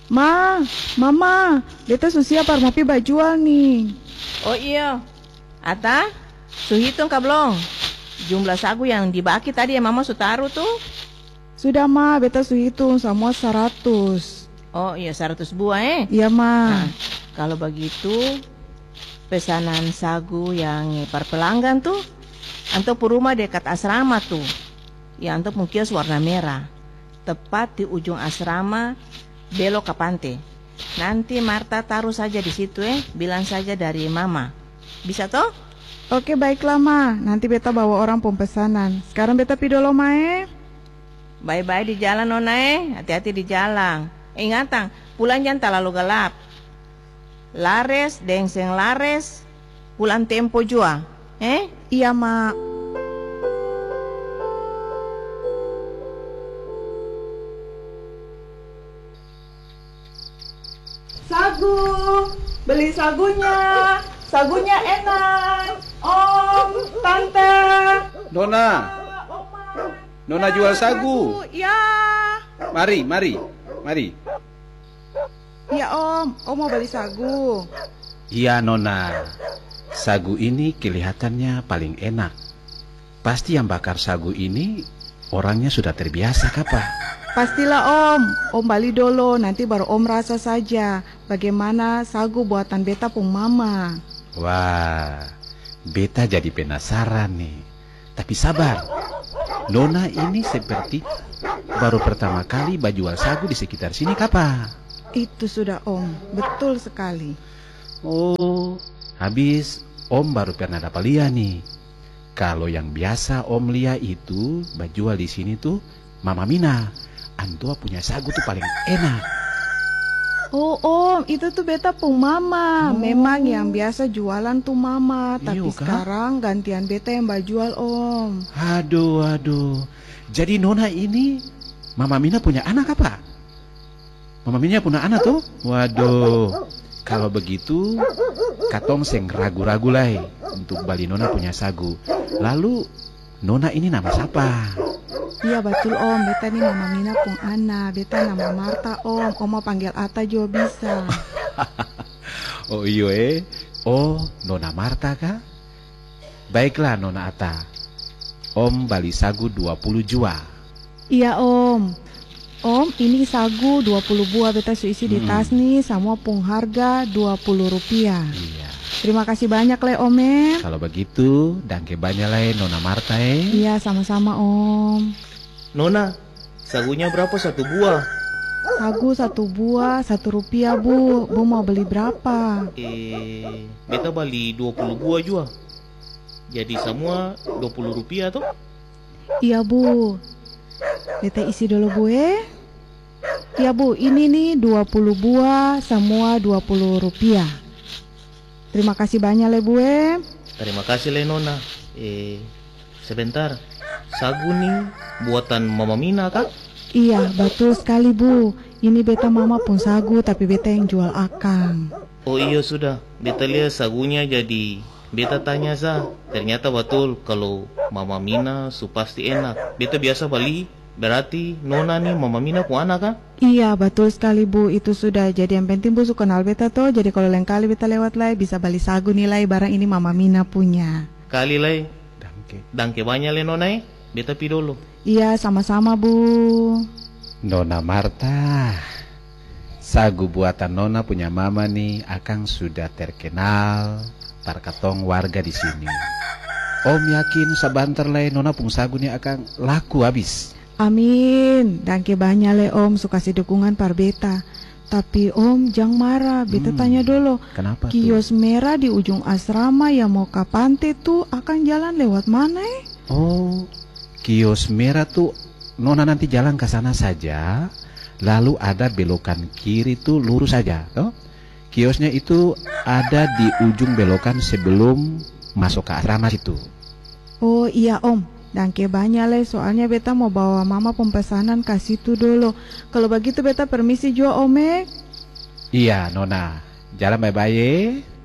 Ma, mama, beta susia par mopi bajual nih. Oh iya, Ata, su hitung ka belum? Jumlah sagu yang dibaki tadi yang mama su taruh tuh. Sudah ma, beta su hitung semua 100. Oh iya 100 buah Iya ma. Nah, kalau begitu pesanan sagu yang per pelanggan tuh untuk rumah dekat asrama tuh. Ya untuk kios warna merah. Tepat di ujung asrama belok ke pantai. Nanti Marta taruh saja di situ bilang saja dari mama. Bisa toh? Oke baiklah ma, nanti beta bawa orang pemesanan. Sekarang beta pi dulu ma. Bye-bye di jalan nona hati-hati di jalan. Ingat tang, pulang jangan terlalu gelap. Lares, dengseng lares, pulang tempo jua. Iya ma. Sagu, beli sagunya. Sagunya enak. Om, tante. Nona, Nona jual sagu. Ya. Mari. Ya om mau beli sagu. Iya Nona, sagu ini kelihatannya paling enak. Pasti yang bakar sagu ini orangnya sudah terbiasa kapa? Pastilah om beli dulu, nanti baru om rasa saja bagaimana sagu buatan beta pung mama. Wah, beta jadi penasaran nih. Tapi sabar, Nona ini seperti baru pertama kali bajual sagu di sekitar sini kapa? Itu sudah om, betul sekali. Oh, habis om baru pernah dapat lihat nih. Kalau yang biasa om lihat itu bajual di sini tuh Mama Mina. Antua punya sagu tuh paling enak. Oh om, itu tuh beta pung mama. Memang yang biasa jualan tuh mama, tapi Iyo, kah? sekarang gantian beta yang bajual om. Aduh. Jadi Nona ini Mama Mina punya anak apa? Mama Mina punya anak tuh? Waduh. Kalau begitu katong seng ragu-ragu lah untuk bali Nona punya sagu. Lalu Nona ini nama siapa? Iya betul om, beta nih mama Mina pung anak. Beta nama Marta om mau panggil Ata juga bisa. Oh iyo Oh Nona Marta kah? Baiklah Nona Ata, om bali sagu 20 jua. Iya om, ini sagu 20 buah beta su isi di tas nih. Semua pung harga 20 rupiah. Iya. Terima kasih banyak le om. Kalau begitu, dangke banyak lah Nona Marta Iya sama-sama om. Nona, sagunya berapa satu buah? Sagu 1 buah 1 rupiah bu. Bu mau beli berapa? Beta beli 20 buah juga. Jadi semua 20 rupiah tuh? Iya bu. Beta isi dulu bu Iya bu, ini nih 20 buah semua 20 rupiah. Terima kasih banyak le bu Terima kasih le Nona. Sebentar, sagu nih buatan Mama Mina kah? Iya betul sekali bu. Ini beta mama pun sagu tapi beta yang jual akang. Oh iya sudah, beta lihat sagunya jadi beta tanya ternyata betul kalau Mama Mina su pasti enak. Beta biasa beli, berarti Nona nih Mama Mina ku anak kah? Iya betul sekali bu, itu sudah. Jadi yang penting bu su kenal beta toh. Jadi kalau lain kali beta lewat lai bisa beli sagu nilai barang ini Mama Mina punya. Kali lai. Dangke banyak le Nona beta pi dulu. Iya sama-sama bu. Nona Marta, sagu buatan Nona punya mama nih akang sudah terkenal tarkatong warga di sini. Om yakin sebentar lah Nona pung sagu nih akan laku habis. Amin. Dangke banyak le om su kasih dukungan par beta. Tapi om jangan marah, beta tanya dulu. Kenapa kios merah di ujung asrama yang mau ke pantai tuh akan jalan lewat mana Oh, kios merah tuh Nona nanti jalan ke sana saja. Lalu ada belokan kiri tuh lurus saja toh. Kiosnya itu ada di ujung belokan sebelum masuk ke asrama situ. Oh iya om, dangke banyak le, soalnya beta mau bawa mama pemesanan ke situ dulu. Kalau begitu beta permisi juga om. Iya Nona, jalan bye-bye.